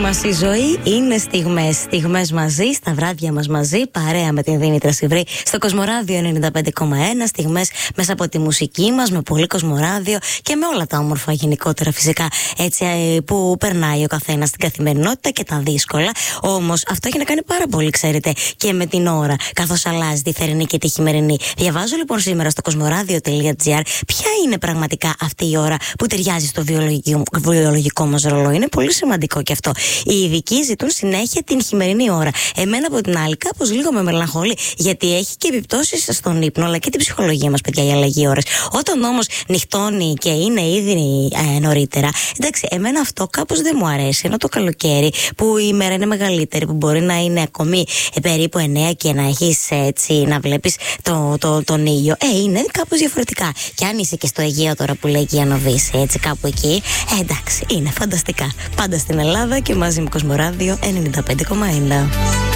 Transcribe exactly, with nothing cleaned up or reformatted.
μας η ζωή είναι στιγμές. Στιγμές μαζί, στα βράδια μας μαζί, παρέα με την Δήμητρα Σιβρή στο Κοσμοράδιο ενενήντα πέντε κόμμα ένα. Στιγμές μέσα από τη μουσική μας, με πολύ Κοσμοράδιο και με όλα τα όμορφα γενικότερα φυσικά, έτσι που περνάει ο καθένας στην καθημερινότητα και τα δύσκολα. Όμως αυτό έχει να κάνει πάρα πολύ, ξέρετε, και με την ώρα, καθώς αλλάζει τη θερινή και τη χειμερινή. Διαβάζω λοιπόν σήμερα στο κοσμοράδιο τελεία τζι άρ ποια είναι πραγματικά αυτή η ώρα που ταιριάζει στο βιολογικό, βιολογικό μας ρολόι. Είναι πολύ σημαντικό και αυτό. Οι ειδικοί ζητούν συνέχεια την χειμερινή ώρα. Εμένα από την άλλη, κάπως λίγο με μελαγχολεί, γιατί έχει και επιπτώσεις στον ύπνο αλλά και την ψυχολογία μας, παιδιά, η αλλαγή ώρες. Όταν όμως νυχτώνει και είναι ήδη ε, νωρίτερα, εντάξει, εμένα αυτό κάπως δεν μου αρέσει. Ενώ το καλοκαίρι που η μέρα είναι μεγαλύτερη, που μπορεί να είναι ακόμη ε, περίπου εννέα και να έχεις έτσι να βλέπεις το, το, τον ήλιο, ε, είναι κάπως διαφορετικά. Και αν είσαι και στο Αιγαίο τώρα που λέει και η Ανοβίση, έτσι κάπου εκεί, ε, εντάξει, είναι φανταστικά. Πάντα στην Ελλάδα και μαζί με Κοσμοράδιο ενενήντα πέντε κόμμα ένα.